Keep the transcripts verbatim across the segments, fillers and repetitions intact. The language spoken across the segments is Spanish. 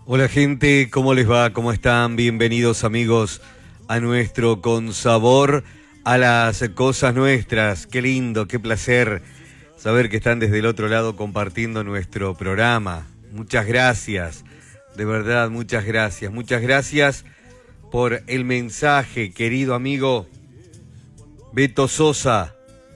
Hola gente, ¿cómo les va? ¿Cómo están? Bienvenidos amigos a nuestro Con Sabor a las Cosas Nuestras. Qué lindo, qué placer saber que están desde el otro lado compartiendo nuestro programa. Muchas gracias, de verdad, muchas gracias. Muchas gracias por el mensaje, querido amigo Beto Sosa.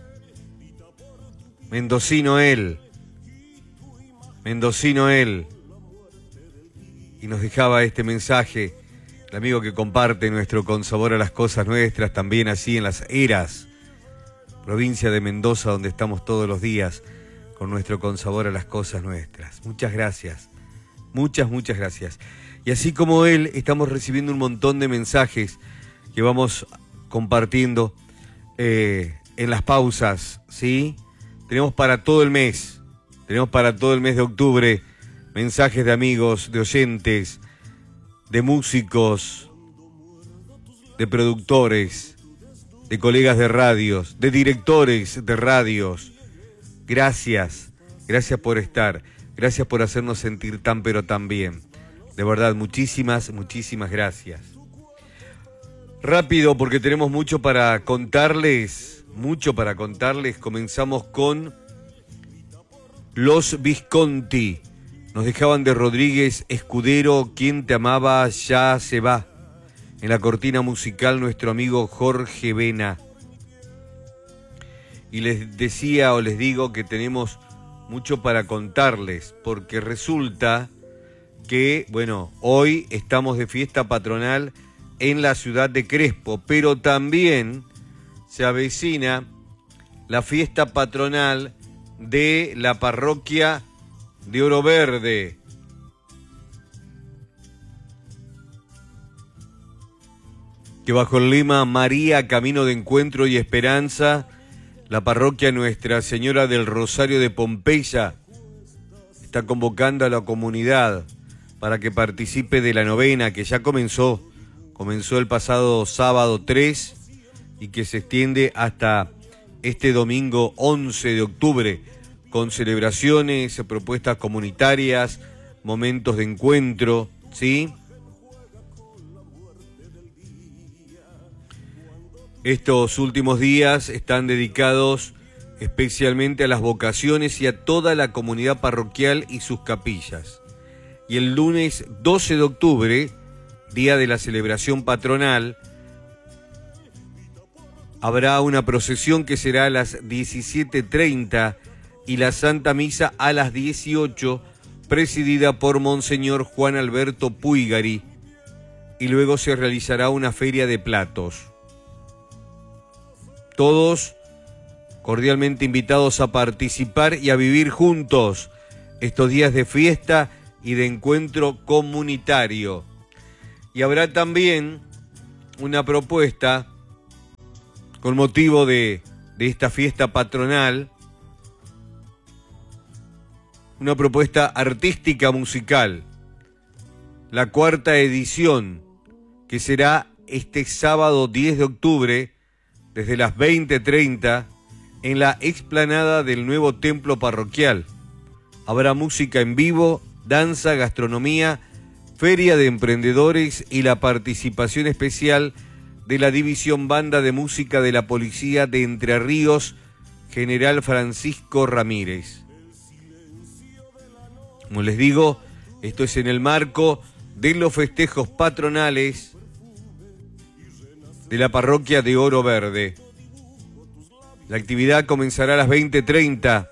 Mendocino él. Mendocino él. Y nos dejaba este mensaje, el amigo que comparte nuestro Con Sabor a las Cosas Nuestras, también así en Las Heras, provincia de Mendoza, donde estamos todos los días con nuestro Con Sabor a las Cosas Nuestras. Muchas gracias, muchas, muchas gracias. Y así como él, estamos recibiendo un montón de mensajes que vamos compartiendo eh, en las pausas, ¿sí? Tenemos para todo el mes, tenemos para todo el mes de octubre mensajes de amigos, de oyentes, de músicos, de productores, de colegas de radios, de directores de radios. Gracias, gracias por estar, gracias por hacernos sentir tan pero tan bien. De verdad, muchísimas, muchísimas gracias. Rápido, porque tenemos mucho para contarles, mucho para contarles. Comenzamos con Los Visconti. Nos dejaban de Rodríguez Escudero, Quien te amaba ya se va. En la cortina musical nuestro amigo Jorge Vena. Y les decía o les digo que tenemos mucho para contarles, porque resulta que, bueno, hoy estamos de fiesta patronal en la ciudad de Crespo, pero también se avecina la fiesta patronal de la parroquia de Oro Verde. Que bajo el lema María, Camino de Encuentro y Esperanza, la parroquia Nuestra Señora del Rosario de Pompeya está convocando a la comunidad para que participe de la novena que ya comenzó, comenzó el pasado sábado tres y que se extiende hasta este domingo once de octubre, con celebraciones, propuestas comunitarias, momentos de encuentro, ¿sí? Estos últimos días están dedicados especialmente a las vocaciones y a toda la comunidad parroquial y sus capillas. Y el lunes doce de octubre, día de la celebración patronal, habrá una procesión que será a las diecisiete treinta y la Santa Misa a las dieciocho, presidida por Monseñor Juan Alberto Puigari, y luego se realizará una feria de platos. Todos cordialmente invitados a participar y a vivir juntos estos días de fiesta y de encuentro comunitario. Y habrá también una propuesta con motivo de, de esta fiesta patronal, una propuesta artística musical, la cuarta edición, que será este sábado diez de octubre, desde las veinte treinta, en la explanada del nuevo templo parroquial. Habrá música en vivo, danza, gastronomía, feria de emprendedores y la participación especial de la División Banda de Música de la Policía de Entre Ríos, General Francisco Ramírez. Como les digo, esto es en el marco de los festejos patronales de la parroquia de Oro Verde. La actividad comenzará a las veinte treinta,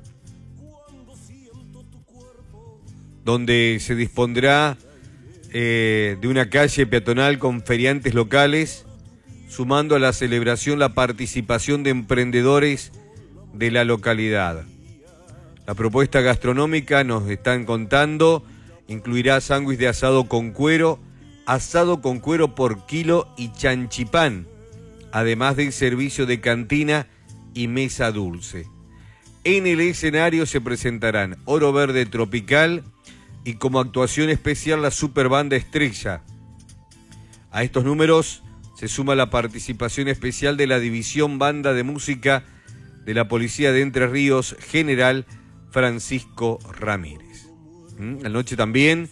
donde se dispondrá eh, de una calle peatonal con feriantes locales, sumando a la celebración la participación de emprendedores de la localidad. La propuesta gastronómica, nos están contando, incluirá sándwich de asado con cuero, asado con cuero por kilo y chanchipán, además del servicio de cantina y mesa dulce. En el escenario se presentarán Oro Verde Tropical y como actuación especial la Superbanda Estrella. A estos números se suma la participación especial de la División Banda de Música de la Policía de Entre Ríos, General Francisco Ramírez. ¿Mm? La noche también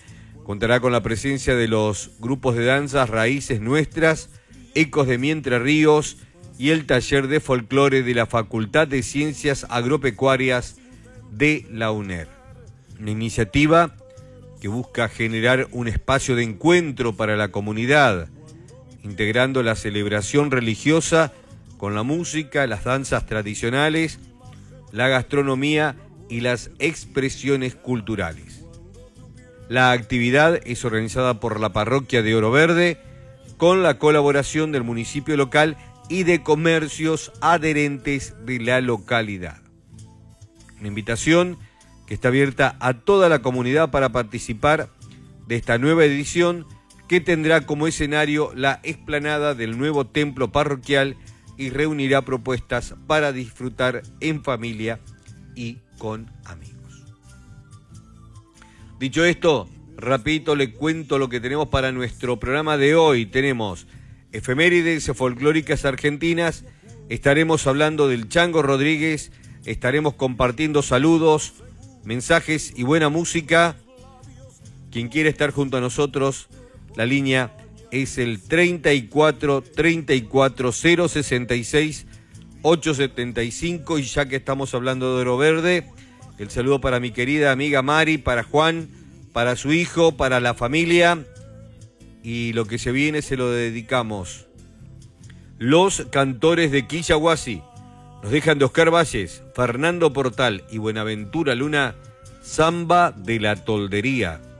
Contará con la presencia de los grupos de danzas Raíces Nuestras, Ecos de Mientre Ríos y el taller de folclore de la Facultad de Ciencias Agropecuarias de la UNER. Una iniciativa que busca generar un espacio de encuentro para la comunidad, integrando la celebración religiosa con la música, las danzas tradicionales, la gastronomía y las expresiones culturales. La actividad es organizada por la parroquia de Oro Verde con la colaboración del municipio local y de comercios adherentes de la localidad. Una invitación que está abierta a toda la comunidad para participar de esta nueva edición que tendrá como escenario la explanada del nuevo templo parroquial y reunirá propuestas para disfrutar en familia y con amigos. Dicho esto, rapidito le cuento lo que tenemos para nuestro programa de hoy. Tenemos efemérides folclóricas argentinas, estaremos hablando del Chango Rodríguez, estaremos compartiendo saludos, mensajes y buena música. Quien quiere estar junto a nosotros, la línea es el treinta y cuatro, treinta y cuatro, cero sesenta y seis, ochocientos setenta y cinco. Y ya que estamos hablando de Oro Verde, el saludo para mi querida amiga Mari, para Juan, para su hijo, para la familia. Y lo que se viene se lo dedicamos. Los cantores de Quillahuasi nos dejan de Oscar Valles, Fernando Portal y Buenaventura Luna, Samba de la Toldería.